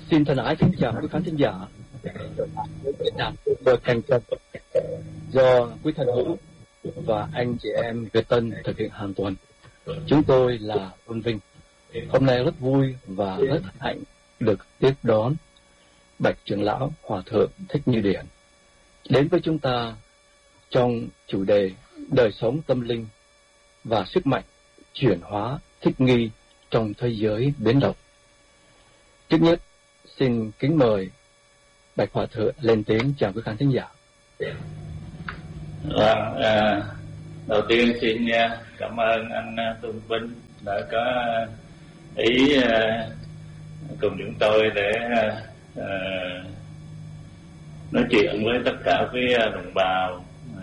Xin thân ái kính chào quý khán thính giả. Tôi Thành Trần do quý thân hữu và anh chị em Việt Tân thực hiện hàng tuần. Chúng tôi là Tôn Vinh. Hôm nay rất vui và rất hạnh được tiếp đón Bạch trưởng lão Hòa thượng Thích Như Điển đến với chúng ta trong chủ đề đời sống tâm linh và sức mạnh chuyển hóa thích nghi trong thế giới biến động. Trước nhất, xin kính mời Bạch Hòa thượng lên tiếng chào quý khán thính giả. Đầu tiên xin cảm ơn anh Tôn Vinh đã có ý cùng chúng tôi để nói chuyện với tất cả quý đồng bào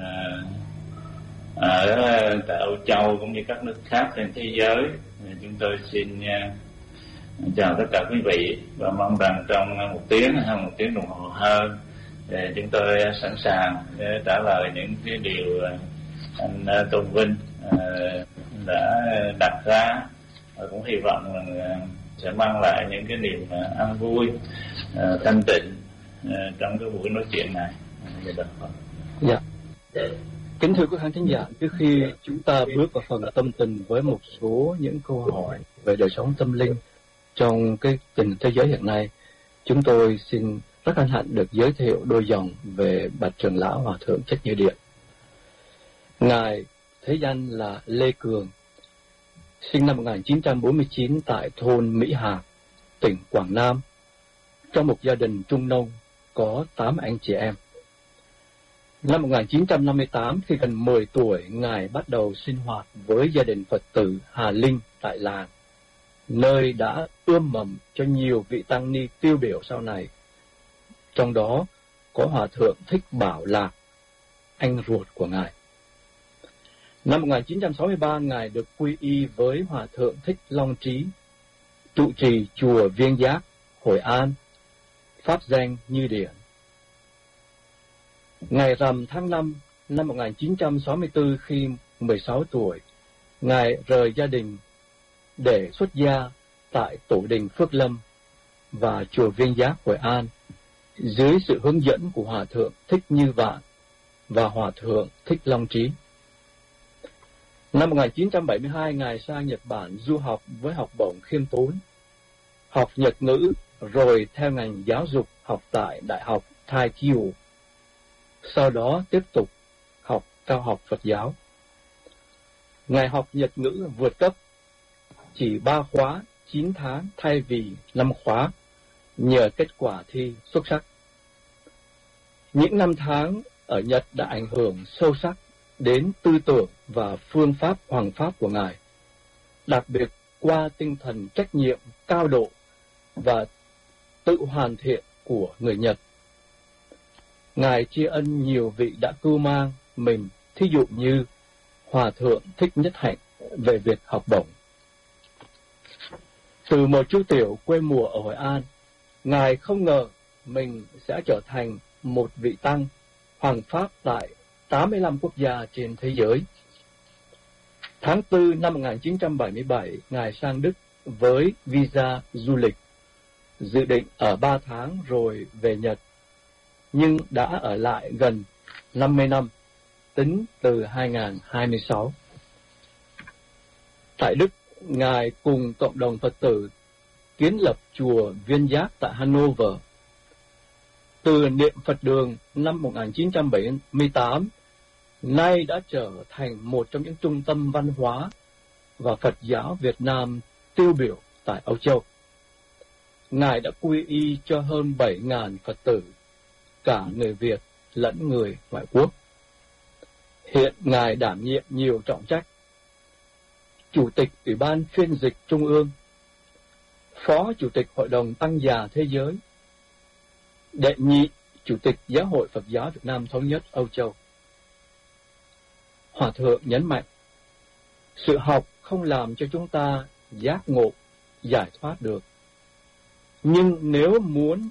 ở tại Âu Châu cũng như các nước khác trên thế giới. Chúng tôi xin chào tất cả quý vị và mong rằng trong một tiếng hay một tiếng đồng hồ hơn chúng tôi sẵn sàng để trả lời những cái điều anh Tôn Vinh đã đặt ra, và cũng hy vọng rằng sẽ mang lại những cái niềm an vui, thanh tịnh trong cái buổi nói chuyện này. Dạ. Kính thưa quý khán thính giả, trước khi chúng ta bước vào phần tâm tình với một số những câu hỏi về đời sống tâm linh trong cái tình thế giới hiện nay, chúng tôi xin rất hân hạnh được giới thiệu đôi dòng về Bạch trưởng lão Hòa thượng Thích Như Điển. Ngài thế danh là Lê Cường, sinh năm 1949 tại thôn Mỹ Hà, tỉnh Quảng Nam, trong một gia đình trung nông có 8 anh chị em. Năm 1958, khi gần 10 tuổi, Ngài bắt đầu sinh hoạt với gia đình Phật tử Hà Linh tại làng, nơi đã ươm mầm cho nhiều vị tăng ni tiêu biểu sau này. Trong đó có Hòa thượng Thích Bảo Lạc, anh ruột của Ngài. Năm 1963, Ngài được quy y với Hòa thượng Thích Long Trí, trụ trì chùa Viên Giác, Hội An, pháp danh Như Điển. Ngày rằm tháng 5 năm 1964, khi 16 tuổi, Ngài rời gia đình để xuất gia tại Tổ đình Phước Lâm và chùa Viên Giác, Hội An, dưới sự hướng dẫn của Hòa thượng Thích Như Vạn và Hòa thượng Thích Long Trí. Năm 1972, Ngài sang Nhật Bản du học với học bổng khiêm tốn, học Nhật ngữ, rồi theo ngành giáo dục học tại Đại học Taikyo. Sau đó tiếp tục học cao học Phật giáo. Ngài học Nhật ngữ vượt cấp, chỉ 3 khóa 9 tháng thay vì 5 khóa, nhờ kết quả thi xuất sắc. Những năm tháng ở Nhật đã ảnh hưởng sâu sắc đến tư tưởng và phương pháp hoằng pháp của Ngài, đặc biệt qua tinh thần trách nhiệm cao độ và tự hoàn thiện của người Nhật. Ngài tri ân nhiều vị đã cưu mang mình, thí dụ như Hòa thượng Thích Nhất Hạnh về việc học bổng. Từ một chú tiểu quê mùa ở Hội An, Ngài không ngờ mình sẽ trở thành một vị tăng hoằng pháp tại 85 quốc gia trên thế giới. Tháng 4 năm 1977, Ngài sang Đức với visa du lịch, dự định ở 3 tháng rồi về Nhật, nhưng đã ở lại gần 50 năm, tính từ 2026. Tại Đức, Ngài cùng cộng đồng Phật tử kiến lập chùa Viên Giác tại Hanover. Từ niệm Phật đường năm 1978, nay đã trở thành một trong những trung tâm văn hóa và Phật giáo Việt Nam tiêu biểu tại Âu Châu. Ngài đã quy y cho hơn 7.000 Phật tử, cả người Việt lẫn người ngoại quốc. Hiện Ngài đảm nhiệm nhiều trọng trách: Chủ tịch Ủy ban Phiên dịch Trung ương, Phó Chủ tịch Hội đồng Tăng già Thế giới, Đệ nhị Chủ tịch Giáo hội Phật giáo Việt Nam Thống nhất Âu Châu. Hòa thượng nhấn mạnh, sự học không làm cho chúng ta giác ngộ, giải thoát được. Nhưng nếu muốn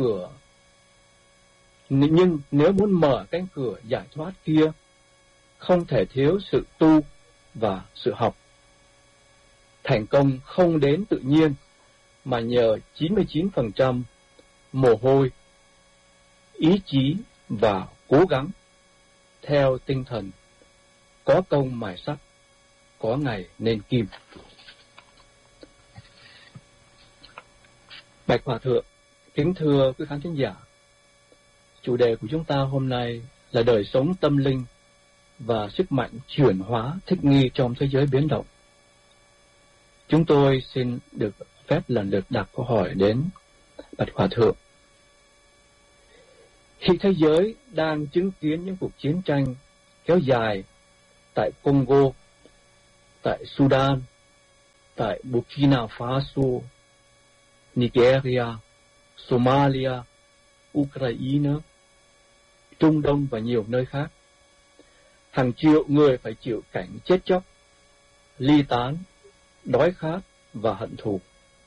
mở cánh cửa giải thoát kia, không thể thiếu sự tu và sự học. Thành công không đến tự nhiên, mà nhờ 99% mồ hôi, ý chí và cố gắng theo tinh thần có công mài sắt, có ngày nên kim. Bạch Hòa Thượng, kính thưa quý khán thính giả, chủ đề của chúng ta hôm nay là đời sống tâm linh và sức mạnh chuyển hóa thích nghi trong thế giới biến động. Chúng tôi xin được phép lần lượt đặt câu hỏi đến Bạch Hòa Thượng. Khi thế giới đang chứng kiến những cuộc chiến tranh kéo dài tại Congo, tại Sudan, tại Burkina Faso, Nigeria, Somalia, Ukraine, Trung Đông và nhiều nơi khác, hàng triệu người phải chịu cảnh chết chóc, ly tán, đói khát và hận thù.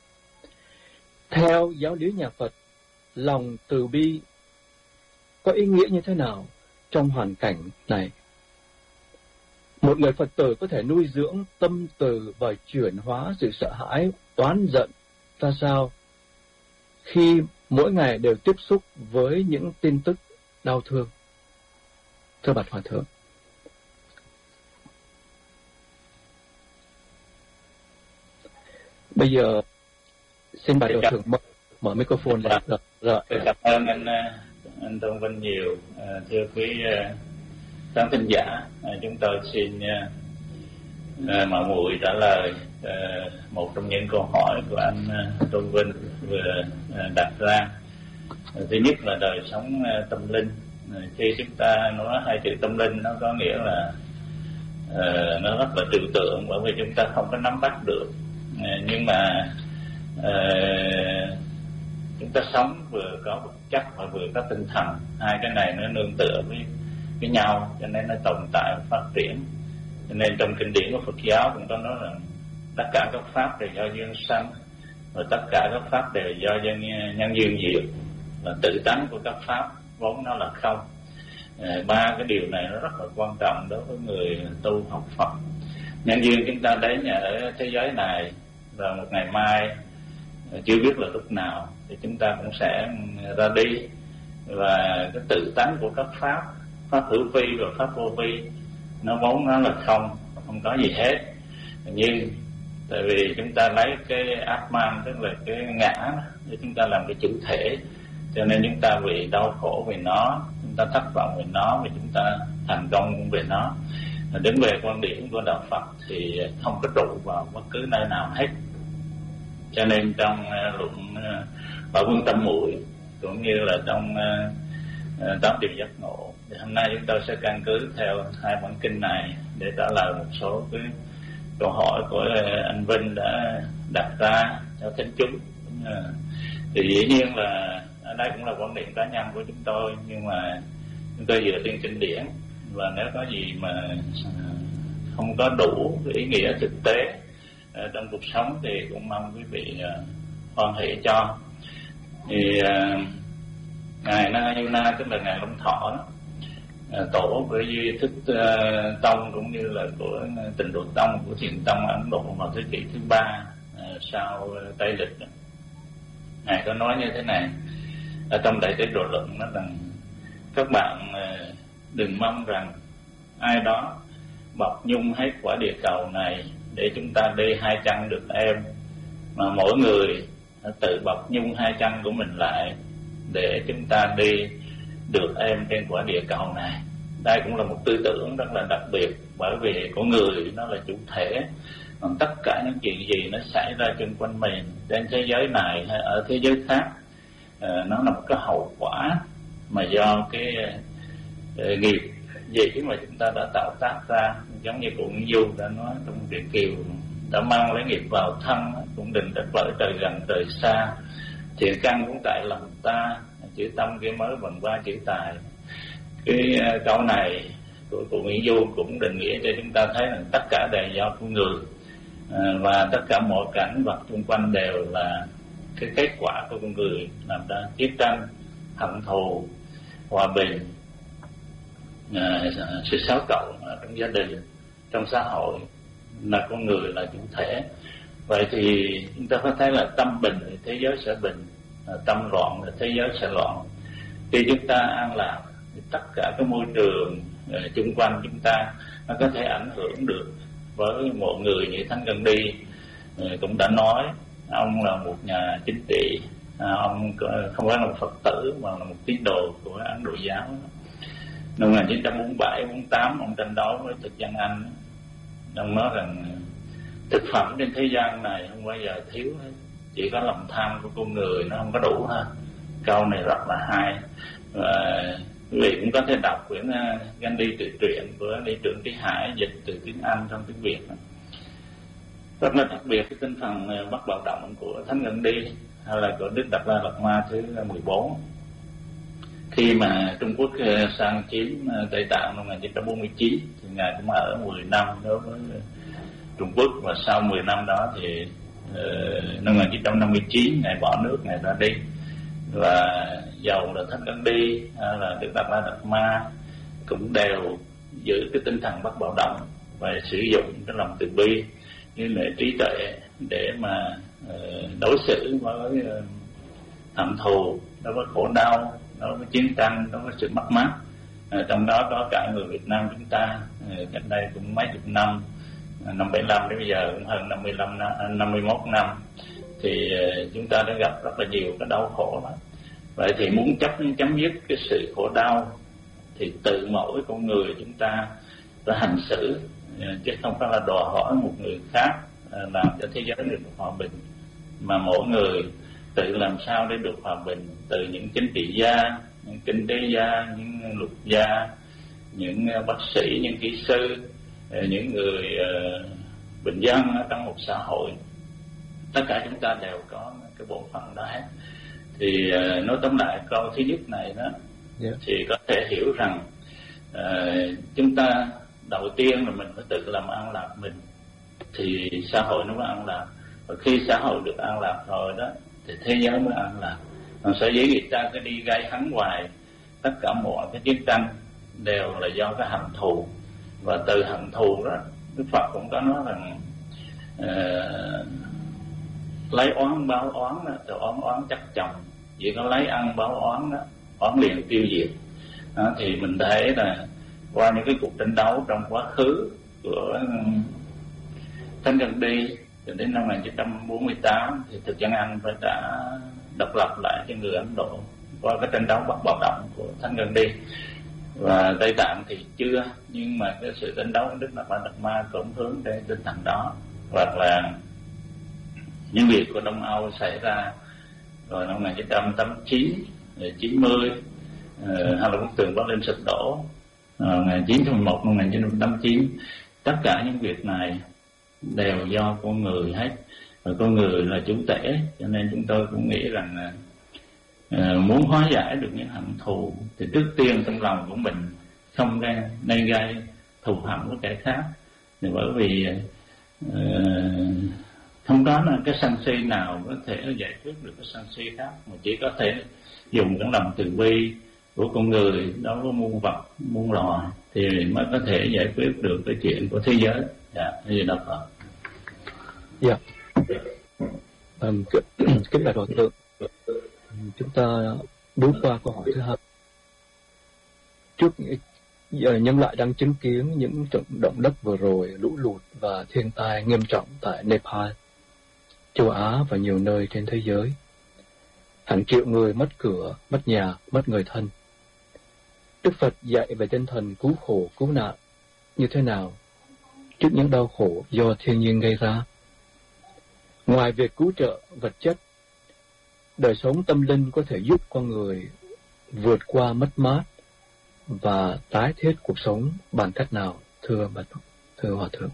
Theo giáo lý nhà Phật, lòng từ bi có ý nghĩa như thế nào trong hoàn cảnh này? Một người Phật tử có thể nuôi dưỡng tâm từ và chuyển hóa sự sợ hãi, oán giận ra sao khi mỗi ngày đều tiếp xúc với những tin tức đau thương? Thưa Bạch Hòa Thượng. Bây giờ xin Bạch Hòa Thượng mở microphone lên. Rồi. Cảm ơn anh Tôn Vinh nhiều. Thưa quý khán thính giả, chúng tôi xin mạo muội trả lời một trong những câu hỏi của anh Tôn Vinh vừa đặt ra. Thứ nhất là đời sống tâm linh. Khi chúng ta nói hai chữ tâm linh, nó có nghĩa là nó rất là trừu tượng, bởi vì chúng ta không có nắm bắt được. Nhưng mà chúng ta sống vừa có vật chất và vừa có tinh thần, hai cái này nó nương tựa với nhau, cho nên nó tồn tại và phát triển. Cho nên trong kinh điển của Phật giáo cũng có nói là tất cả các pháp đều do duyên sanh, và tất cả các pháp đều do nhân duyên diệt, và tự tánh của các pháp vốn nó là không. Ba cái điều này nó rất là quan trọng đối với người tu học Phật. Nhân duyên chúng ta đến ở thế giới này, và một ngày mai chưa biết là lúc nào thì chúng ta cũng sẽ ra đi, và cái tự tánh của các pháp hữu vi và pháp vô vi, nó vốn nó là không có gì hết. Nhưng tại vì chúng ta lấy cái Atman, tức là cái ngã để chúng ta làm cái chủ thể, cho nên chúng ta bị đau khổ về nó, chúng ta thất vọng về nó, và chúng ta thành công về nó. Đến về quan điểm của đạo Phật thì không có trụ vào bất cứ nơi nào hết. Cho nên trong luận Bảo Vương Tâm Muội cũng như là trong 8 điều giác ngộ, thì hôm nay chúng tôi sẽ căn cứ theo hai bản kinh này để trả lời một số cái câu hỏi của anh Vinh đã đặt ra cho thính chúng. Thì dĩ nhiên là ở đây cũng là quan điểm cá nhân của chúng tôi, nhưng mà chúng tôi dựa trên kinh điển, và nếu có gì mà không có đủ cái ý nghĩa thực tế trong cuộc sống thì cũng mong quý vị hoan hỷ cho. Thì ngài Na Yuna, tức là ngài Long Thọ đó, tổ của Duy Thức Tông cũng như là của Tịnh Độ Tông, của Thiền Tông Ấn Độ vào thế kỷ thứ 3 sau Tây Lịch đó. Ngài có nói như thế này ở trong Đại Tế Độ Luận, nói rằng các bạn đừng mong rằng ai đó bọc nhung hết quả địa cầu này để chúng ta đi hai chân được em, mà mỗi người tự bọc nhung hai chân của mình lại để chúng ta đi được em trên quả địa cầu này. Đây cũng là một tư tưởng rất là đặc biệt, bởi vì con người nó là chủ thể, còn tất cả những chuyện gì nó xảy ra xung quanh mình trên thế giới này hay ở thế giới khác, nó là một cái hậu quả mà do cái nghiệp gì mà chúng ta đã tạo tác ra. Giống như cụ Nguyễn Du đã nói trong Việt Kiều, đã mang lấy nghiệp vào thân, cũng đừng trách bởi trời gần trời xa, thiện căn cũng tại lòng ta, chữ tâm kia mới bằng ba chữ tài. Cái câu này của cụ Nguyễn Du cũng định nghĩa cho chúng ta thấy là tất cả đều do con người, và tất cả mọi cảnh vật xung quanh đều là cái kết quả của con người làm ra. Chiến tranh, hận thù, hòa bình, sự xáo trộn trong gia đình, trong xã hội, là con người là chủ thể. Vậy thì chúng ta có thấy là tâm bình thì thế giới sẽ bình, tâm loạn thì thế giới sẽ loạn. Khi chúng ta an lạc thì tất cả cái môi trường chung quanh chúng ta nó có thể ảnh hưởng được với mọi người. Như Thánh Gandhi cũng đã nói, ông là một nhà chính trị, ông không phải là một Phật tử mà là một tín đồ của Ấn Độ giáo. Năm 1947-48 ông tranh đấu với thực dân Anh. Ông nói rằng thực phẩm trên thế gian này không bao giờ thiếu hết, chỉ có lòng tham của con người nó không có đủ ha. Câu này rất là hay, và quý vị cũng có thể đọc quyển Gandhi tự truyện của Lý Trưởng Trí Hải dịch từ tiếng Anh trong tiếng Việt. Rất là đặc biệt cái tinh thần bất bạo động của Thánh Gandhi hay là của Đức Đạt Lai Lạt Ma thứ 14. Khi mà Trung Quốc sang chiếm Tây Tạng năm 1949 thì ngài cũng ở 10 năm đối với Trung Quốc, và sau 10 năm đó thì năm 1959 ngài bỏ nước, ngài ra đi. Và dầu là Thánh Gandhi hay là Đức Đạt Lai Lạt Ma cũng đều giữ cái tinh thần bất bạo động và sử dụng cái lòng từ bi như là trí tuệ để mà đối xử với hận thù, đối với khổ đau, đối với chiến tranh, đối với sự mất mát. Trong đó có cả người Việt Nam chúng ta, cách đây cũng mấy chục năm, năm 75 đến bây giờ cũng hơn 51 năm, thì chúng ta đã gặp rất là nhiều cái đau khổ đó. Vậy thì muốn chấm dứt cái sự khổ đau thì từ mỗi con người chúng ta phải hành xử, chứ không phải là đòi hỏi một người khác làm cho thế giới được hòa bình, mà mỗi người tự làm sao để được hòa bình, từ những chính trị gia, những kinh tế gia, những luật gia, những bác sĩ, những kỹ sư, những người bình dân ở trong một xã hội. Tất cả chúng ta đều có cái bộ phận đó hết. Thì nói tóm lại câu thứ nhất này đó, thì có thể hiểu rằng chúng ta đầu tiên là mình phải tự làm an lạc mình thì xã hội nó mới an lạc. Và khi xã hội được an lạc rồi đó thì thế giới mới an lạc. Còn sở dĩ người ta cứ đi gây hấn hoài, tất cả mọi cái chiến tranh đều là do cái hận thù. Và từ hận thù đó Đức Phật cũng có nói rằng lấy oán báo oán đó, từ oán chắc chồng, chỉ có lấy ăn báo oán đó, oán liền tiêu diệt. Đó, thì mình thấy là qua những cái cuộc tranh đấu trong quá khứ của Thánh Gandhi đến năm 1948 thì thực dân Anh phải đã độc lập lại cho người Ấn Độ qua cái tranh đấu bất bạo động của Thánh Gandhi. Và Tây Tạng thì chưa, nhưng mà cái sự tranh đấu của Đức Đạt Lai Lạt Ma cũng hướng đến tinh thần đó. Hoặc là những việc của Đông Âu xảy ra rồi năm 1989, 90, hay là bức tường Berlin sụp đổ 1911, năm 1989, tất cả những việc này đều do con người hết, và con người là chủ thể. Cho nên chúng tôi cũng nghĩ rằng muốn hóa giải được những hận thù thì trước tiên trong lòng của mình không nên gây thù hận với kẻ khác, thì bởi vì không có là cái sân si nào có thể giải quyết được cái sân si khác, mà chỉ có thể dùng cái lòng từ bi của con người đối với muôn vật muôn loài thì mới có thể giải quyết được cái chuyện của thế giới. Như đó Phật. Dạ. Kính bạch Hòa thượng, chúng ta bước qua câu hỏi thứ hai. Trước nhân loại đang chứng kiến những trận động đất vừa rồi, lũ lụt và thiên tai nghiêm trọng tại Nepal, châu Á và nhiều nơi trên thế giới. Hàng triệu người mất cửa, mất nhà, mất người thân. Đức Phật dạy về tinh thần cứu khổ, cứu nạn như thế nào trước những đau khổ do thiên nhiên gây ra. Ngoài việc cứu trợ vật chất, đời sống tâm linh có thể giúp con người vượt qua mất mát và tái thiết cuộc sống bằng cách nào, thưa Hòa thượng?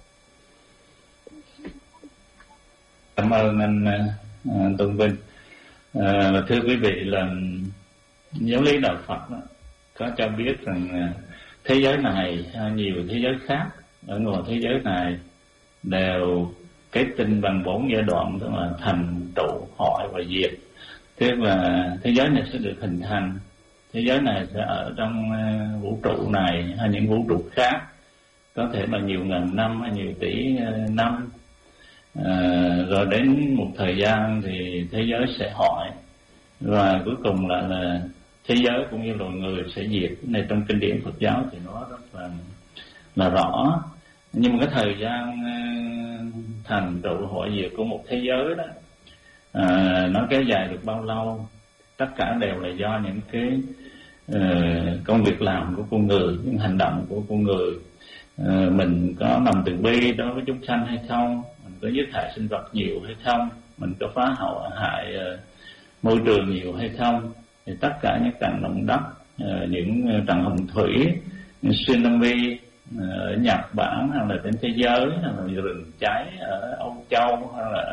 Cảm ơn anh Tôn Vinh. Thưa quý vị, là giáo lý đạo Phật đó, có cho biết rằng thế giới này hay nhiều thế giới khác ở ngoài thế giới này đều kết tinh bằng 4 giai đoạn, tức là thành, trụ, hoại và diệt. Thế và thế giới này sẽ được hình thành, thế giới này sẽ ở trong vũ trụ này hay những vũ trụ khác, có thể là nhiều ngàn năm hay nhiều tỷ năm. Rồi đến một thời gian thì thế giới sẽ hoại, và cuối cùng là thế giới cũng như loài người sẽ diệt. Cái này trong kinh điển Phật giáo thì nó rất là rõ. Nhưng mà cái thời gian thành trụ hội diệt của một thế giới đó, nó kéo dài được bao lâu, tất cả đều là do những cái công việc làm của con người, những hành động của con người. Mình có lòng từ bi đối với chúng sanh hay không, mình có giết hại sinh vật nhiều hay không, mình có phá hại môi trường nhiều hay không, thì tất cả những trận động đất, những trận hồng thủy, những tsunami ở Nhật Bản, hay là trên thế giới, hay là rừng cháy ở Âu Châu, hay là